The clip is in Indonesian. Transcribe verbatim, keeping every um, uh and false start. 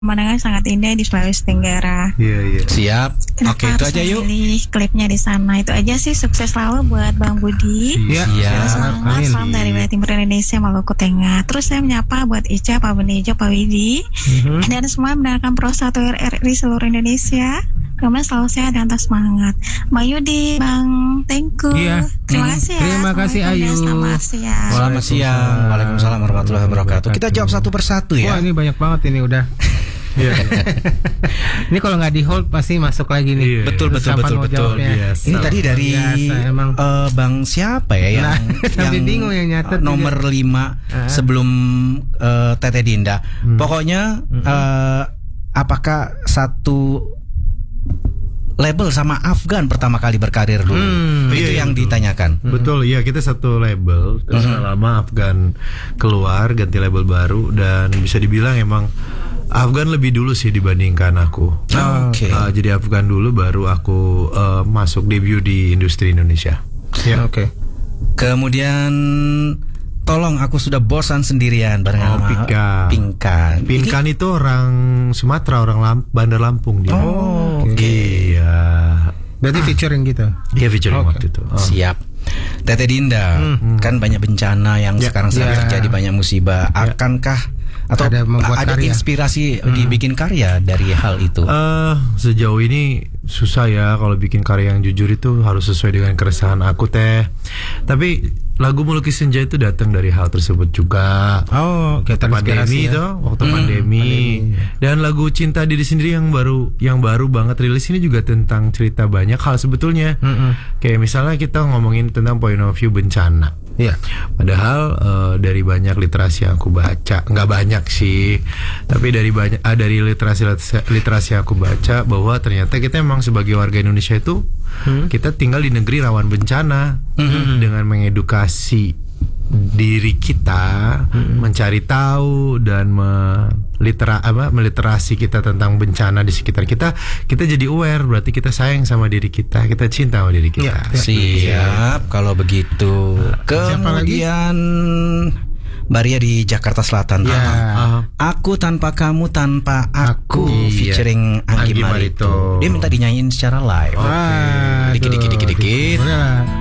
pemandangan sangat indah di Sulawesi Tenggara. Iya, iya. Siap. Kenapa Oke, itu harus aja yuk. memilih klipnya di sana? Itu aja sih. Sukses selalu buat Bang Budi. Iya. Siap. Semangat, Amin. salam dari wilayah timur Indonesia, Maluku Tengah. Terus saya menyapa buat Ica, Pak Benijo, Pak Widi, Mhm. dan semua mendengarkan Pro satu R R I seluruh Indonesia. Kemudian selalu sehat dan tetap semangat. Bang Yudi, Bang Tengku. Iya. Terima Hmm. kasih ya. Terima kasih, Assalamualaikum dan Ayu. Selamat siang. Selamat siang. Waalaikumsalam warahmatullahi wabarakatuh. Kita jawab satu persatu ya. Wah, ini banyak banget ini udah. Iya. Ini kalau nggak di hold pasti masuk lagi nih. Iya. Betul, betul, Kapan betul, mau betul. jawabnya? Biasa. Ini tadi dari Biasa, emang. eh, Bang siapa ya yang Nah, sampai yang, bingung yang nyatet nomor juga. lima Ah. sebelum eh, Tete Dinda. Hmm. Pokoknya eh, apakah satu label sama Afgan pertama kali berkarir dulu? Hmm, Itu iya, yang betul. ditanyakan. Betul, ya kita satu label. Terus Mhm. lama Afgan keluar ganti label baru dan bisa dibilang emang Afgan lebih dulu sih dibandingkan aku. Oke. Uh, jadi Afgan dulu baru aku uh, masuk debut di industri Indonesia. Ya, oke. Kemudian tolong aku sudah bosan sendirian bareng Oh, sama Pinkan. Pinkan. Pinkan itu orang Sumatera, orang Lam- Bandar Lampung dia. Oh, oke. Iya. Berarti featuring gitu. Dia featuring Oke. waktu itu. Oh. Siap. Tete Dinda, kan banyak bencana yang Ya, sekarang sedang ya. terjadi, banyak musibah. Akankah atau Ada ada, membuat karya. inspirasi dibikin karya dari hal itu? Eh, sejauh ini susah ya kalau bikin karya yang jujur itu harus sesuai dengan keresahan aku teh. Tapi lagu Melukis Senja itu datang dari hal tersebut juga. Oh, Waktu kita pandemi itu, waktu pandemi. Dan lagu Cinta Diri Sendiri yang baru yang baru banget rilis ini juga tentang cerita banyak hal sebetulnya. Kayak misalnya kita ngomongin tentang point of view bencana. Iya. Padahal eh, dari banyak literasi yang aku baca, nggak banyak sih, tapi dari banyak ah, dari literasi literasi yang aku baca bahwa ternyata kita emang sebagai warga Indonesia itu kita tinggal di negeri rawan bencana. Dengan mengedukasi diri kita, mencari tahu dan melitera apa meliterasi kita tentang bencana di sekitar kita, kita jadi aware, berarti kita sayang sama diri kita, kita cinta sama diri kita. Ya, Siap, kalau begitu. Siapa lagi? Kemudian Mbak Ria di Jakarta Selatan. Ya. Ah. Aku tanpa kamu tanpa aku, Aku. featuring Anggi Anggi Marito. Marito. Dia minta dinyanyiin secara live. Wah, Dikit, dikit, dikit, dikit. Boleh lah.